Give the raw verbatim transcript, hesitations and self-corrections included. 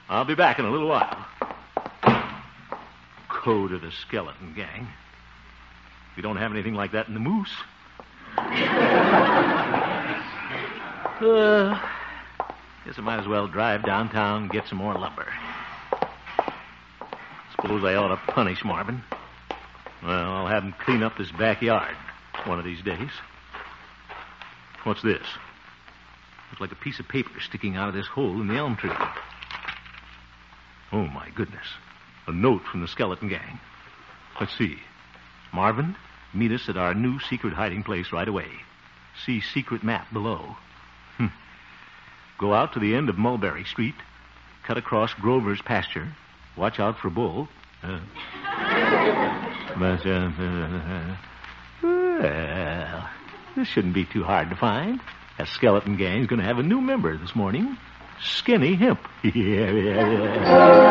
I'll be back in a little while. Code of the Skeleton Gang. We don't have anything like that in the Moose. uh, guess I might as well drive downtown and get some more lumber. Suppose I ought to punish Marvin. Well, I'll have him clean up this backyard one of these days. What's this? Looks like a piece of paper sticking out of this hole in the elm tree. Oh, my goodness. A note from the Skeleton Gang. Let's see. Marvin, meet us at our new secret hiding place right away. See secret map below. Hm. Go out to the end of Mulberry Street. Cut across Grover's pasture. Watch out for Bull. Uh, but, uh, uh, well, this shouldn't be too hard to find. That Skeleton Gang's going to have a new member this morning. Skinny Hemp. Yeah, yeah, yeah.